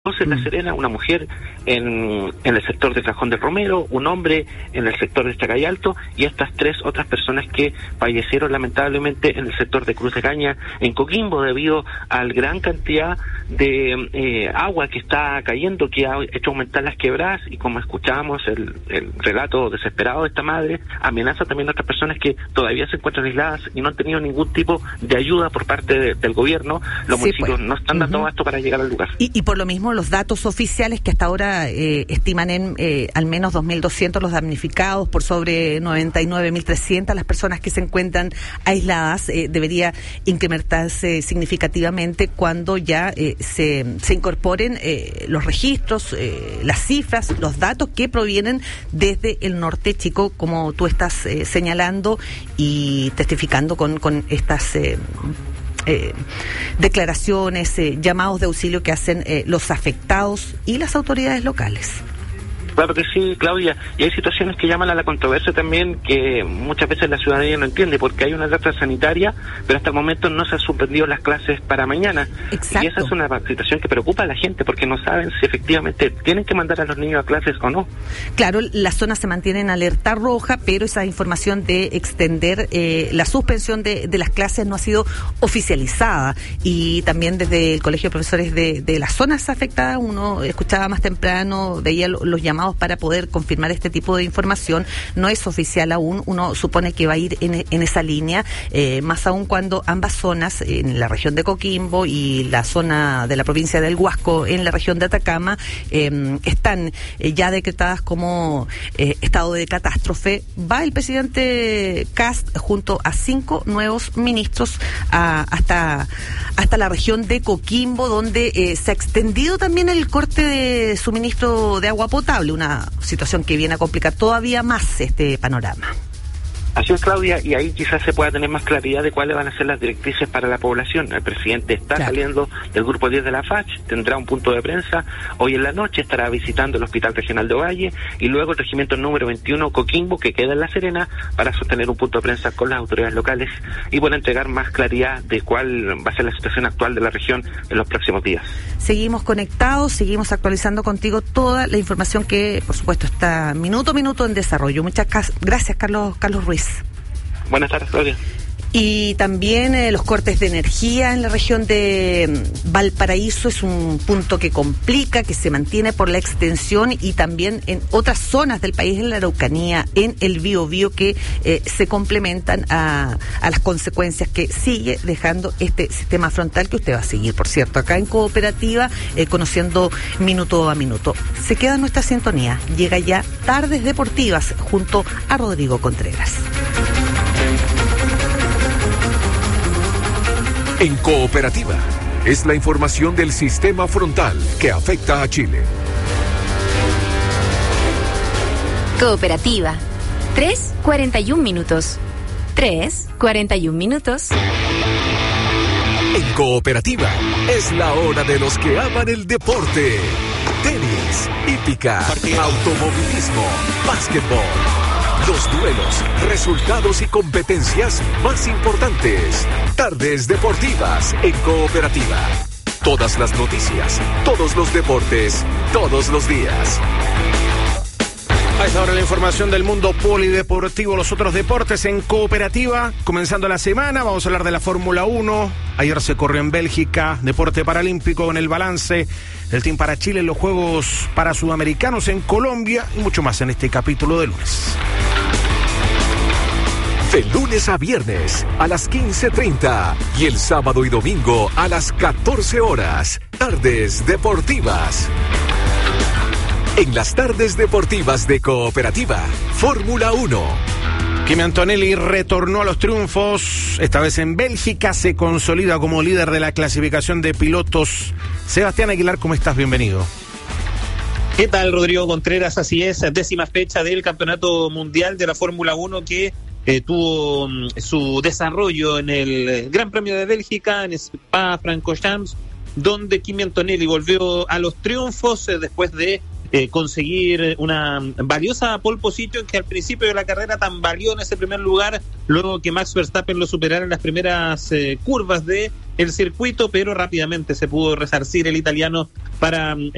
en La Serena, una mujer en el sector de Cajón del Romero, un hombre en el sector de Chacay Alto, y estas 3 otras personas que fallecieron lamentablemente en el sector de Cruz de Caña, en Coquimbo, debido a la gran cantidad de agua que está cayendo, que ha hecho aumentar las quebradas, y como escuchábamos el relato desesperado de esta madre, amenaza también a otras personas que todavía se encuentran aisladas y no han tenido ningún tipo de ayuda por parte del gobierno. Los municipios no están dando abasto para llegar al lugar. Y por lo mismo, los datos oficiales que hasta ahora estiman en al menos 2.200 los damnificados, por sobre 99.300 las personas que se encuentran aisladas, debería incrementarse significativamente cuando ya se incorporen los registros, las cifras, los datos que provienen desde el norte, Chico, como tú estás señalando y testificando con estas declaraciones, llamados de auxilio que hacen los afectados y las autoridades locales. Claro que sí, Claudia, y hay situaciones que llaman a la controversia también, que muchas veces la ciudadanía no entiende, porque hay una alerta sanitaria, pero hasta el momento no se han suspendido las clases para mañana. Exacto. Y esa es una situación que preocupa a la gente, porque no saben si efectivamente tienen que mandar a los niños a clases o no. Claro, la zona se mantiene en alerta roja, pero esa información de extender la suspensión de las clases no ha sido oficializada, y también desde el Colegio de Profesores de las zonas afectadas, uno escuchaba más temprano, veía los llamados para poder confirmar este tipo de información. No es oficial aún, uno supone que va a ir en esa línea, más aún cuando ambas zonas, en la región de Coquimbo y la zona de la provincia del Huasco en la región de Atacama, están ya decretadas como estado de catástrofe. Va el presidente Kast junto a 5 nuevos ministros hasta la región de Coquimbo, donde se ha extendido también el corte de suministro de agua potable, una situación que viene a complicar todavía más este panorama. Así es, Claudia, y ahí quizás se pueda tener más claridad de cuáles van a ser las directrices para la población. El presidente está saliendo del grupo 10 de la FACH, tendrá un punto de prensa hoy en la noche, estará visitando el Hospital Regional de Ovalle y luego el regimiento número 21 Coquimbo, que queda en La Serena, para sostener un punto de prensa con las autoridades locales y para entregar más claridad de cuál va a ser la situación actual de la región en los próximos días. Seguimos conectados, seguimos actualizando contigo toda la información que, por supuesto, está minuto a minuto en desarrollo. Muchas gracias, Carlos Ruiz. Buenas tardes, Claudia. Y también los cortes de energía en la región de Valparaíso es un punto que complica, que se mantiene por la extensión, y también en otras zonas del país, en la Araucanía, en el Biobío, que se complementan a las consecuencias que sigue dejando este sistema frontal, que usted va a seguir, por cierto, acá en Cooperativa, conociendo minuto a minuto. Se queda en nuestra sintonía. Llega ya Tardes Deportivas junto a Rodrigo Contreras. En Cooperativa es la información del sistema frontal que afecta a Chile. Cooperativa. 3:41 minutos. 3:41 minutos. En Cooperativa es la hora de los que aman el deporte. Tenis, hípica, automovilismo, básquetbol. Los duelos, resultados y competencias más importantes. Tardes Deportivas en Cooperativa. Todas las noticias, todos los deportes, todos los días. A esta hora la información del mundo polideportivo, los otros deportes en Cooperativa. Comenzando la semana, vamos a hablar de la Fórmula 1. Ayer se corrió en Bélgica, deporte paralímpico con el balance del Team para Chile en los Juegos para Sudamericanos en Colombia y mucho más en este capítulo de lunes. De lunes a viernes a las 15:30 y el sábado y domingo a las 14 horas. Tardes Deportivas. En las Tardes Deportivas de Cooperativa, Fórmula 1. Kimi Antonelli retornó a los triunfos, esta vez en Bélgica, se consolida como líder de la clasificación de pilotos. Sebastián Aguilar, ¿cómo estás? Bienvenido. ¿Qué tal, Rodrigo Contreras? Así es, 10ª fecha del Campeonato Mundial de la Fórmula 1 que tuvo su desarrollo en el Gran Premio de Bélgica, en Spa-Francorchamps, donde Kimi Antonelli volvió a los triunfos después de conseguir una valiosa pole position que al principio de la carrera tambaleó en ese primer lugar, luego que Max Verstappen lo superara en las primeras curvas de el circuito, pero rápidamente se pudo resarcir el italiano para